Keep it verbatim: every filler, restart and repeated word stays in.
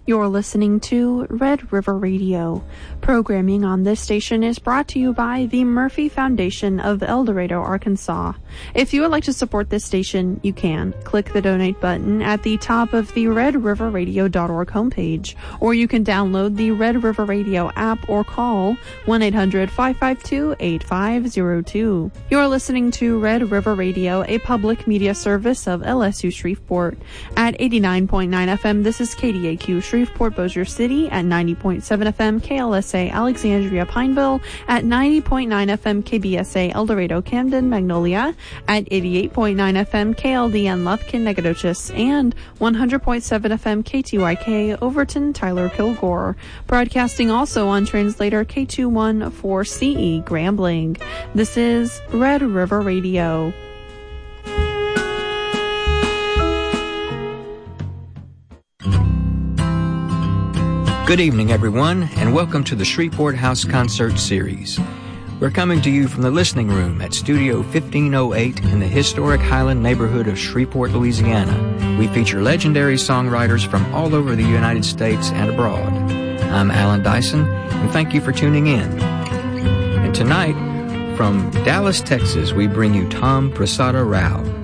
You're listening to Red River Radio. Programming on this station is brought to you by the Murphy Foundation of El Dorado, Arkansas. If you would like to support this station, you can. Click the donate button at the top of the red river radio dot org homepage, or you can download the Red River Radio app or call one eight hundred five five two eight five zero two. You're listening to Red River Radio, a public media service of L S U Shreveport. At eighty-nine point nine F M, this is K D A Q Shreveport Bossier City. At ninety point seven F M, K L S A Alexandria Pineville. At ninety point nine F M, K B S A El Dorado Camden Magnolia. At eighty-eight point nine F M, K L D N Lufkin Nacogdoches. And one hundred point seven F M, K T Y K Overton Tyler Kilgore. Broadcasting also on translator K two one four C E Grambling. This is Red River Radio. Good evening, everyone, and welcome to the Shreveport House Concert Series. We're coming to you from the listening room at Studio fifteen oh eight in the historic Highland neighborhood of Shreveport, Louisiana. We feature legendary songwriters from all over the United States and abroad. I'm Alan Dyson, and thank you for tuning in. And tonight, from Dallas, Texas, we bring you Tom Prasada Rao.